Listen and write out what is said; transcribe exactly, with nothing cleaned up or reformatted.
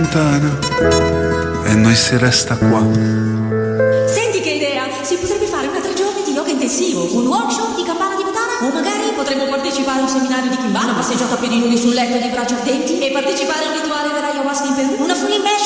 lontana e noi si resta qua. Senti che idea! Si potrebbe fare una tre giorni di yoga intensivo, un workshop di campana tibetana, o magari potremmo partecipare a un seminario di Kimbala, una passeggiata a piedi nudi sul letto di braccia ardenti e partecipare a un rituale dell'ayahuasca in Perù, una full immersion